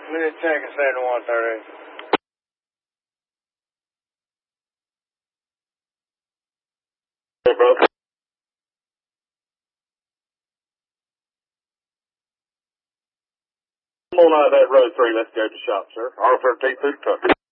Minute check and 7138. Hey, bro. Come on out of that road 3. Let's go to shop, sir. R13 through the truck.